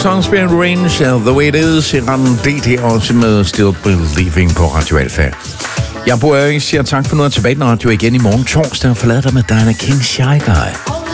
Songs Been Range, The Way It Is, i rammen DT også med Still Believing på Radio Alfa. Jeg siger tak for noget tilbage, når du igen i morgen torsdag og forlader dig med Diana King Shy Guy.